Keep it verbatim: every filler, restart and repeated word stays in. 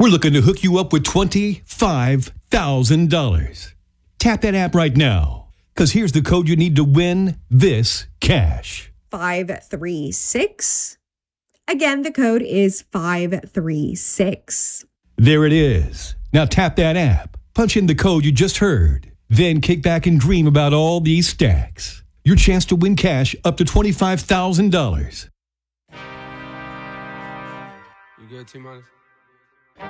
We're looking to hook you up with twenty-five thousand dollars. Tap that app right now, because here's the code you need to win this cash. five three six. Again, the code is five three six. There it is. Now tap that app, punch in the code you just heard, then kick back and dream about all these stacks. Your chance to win cash up to twenty-five thousand dollars. You good, T-Minus?